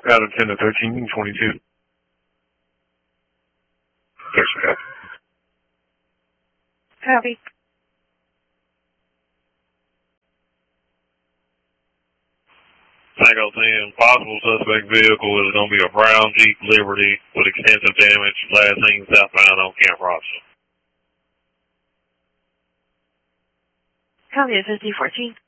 Out of 10 to 13, 22. Yes, sir. Copy. Tango 10, possible suspect vehicle is going to be a brown Jeep Liberty with extensive damage, last seen southbound on Camp Robinson. Copy, 5014.